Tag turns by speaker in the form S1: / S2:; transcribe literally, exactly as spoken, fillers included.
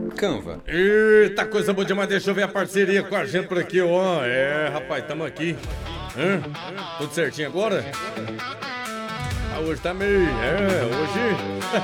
S1: Canva.
S2: Eita, coisa boa demais. Deixa eu ver a parceria com a gente por aqui, ó. É, rapaz, tamo aqui. Hã? Tudo certinho agora? Ah, hoje tá meio... É, hoje...